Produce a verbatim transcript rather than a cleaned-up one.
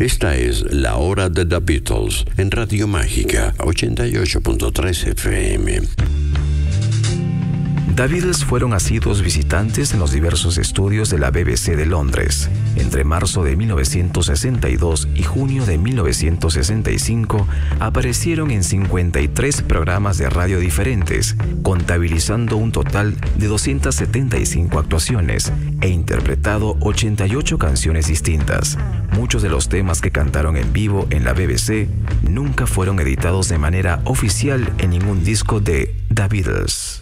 Esta es La Hora de The Beatles en Radio Mágica ochenta y ocho punto tres F M. The Beatles fueron asiduos visitantes en los diversos estudios de la B B C de Londres. Entre marzo de mil novecientos sesenta y dos y junio de mil novecientos sesenta y cinco aparecieron en cincuenta y tres programas de radio diferentes, contabilizando un total de doscientas setenta y cinco actuaciones e interpretado ochenta y ocho canciones distintas. Muchos de los temas que cantaron en vivo en la B B C nunca fueron editados de manera oficial en ningún disco de The Beatles.